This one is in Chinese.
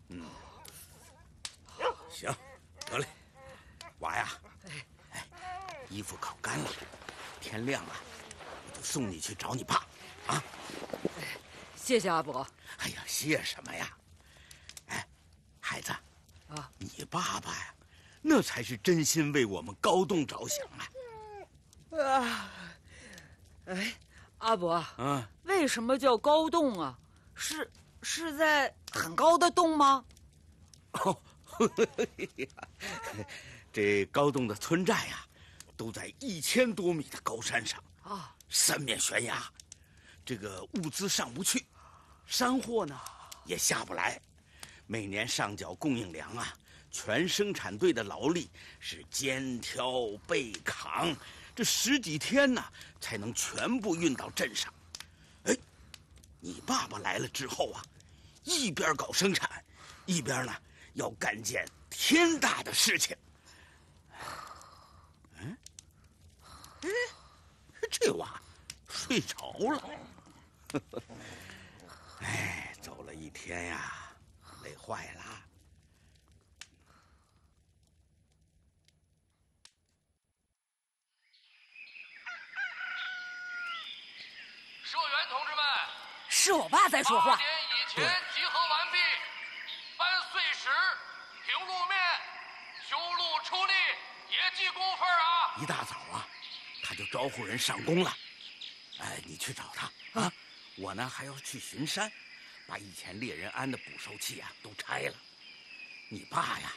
行，得嘞，娃呀，衣服烤干了，天亮了，我就送你去找你爸，啊！ 谢谢阿伯。 哎呀，谢什么呀？哎，孩子， 啊， 你爸爸呀，那才是真心为我们高栋着想啊！ 阿伯，为什么叫高洞啊？是在很高的洞吗？ 哦，这高栋的村寨呀，都在1000多米的高山上啊，三面悬崖，这个物资上不去，山货呢也下不来，每年上缴供应粮啊，全生产队的劳力是肩挑背扛，这10几天呢才能全部运到镇上。哎，你爸爸来了之后啊，一边搞生产，一边呢要干件天大的事情。这娃睡着了。哎，走了一天呀，累坏了。 社员同志们， 是我爸在说话。 8点以前集合完毕，搬碎石、平路面、修路出力，别记工分啊！ 一大早啊，他就招呼人上工了。哎，你去找他啊！我呢还要去巡山，把以前猎人安的捕兽器啊都拆了。你爸呀，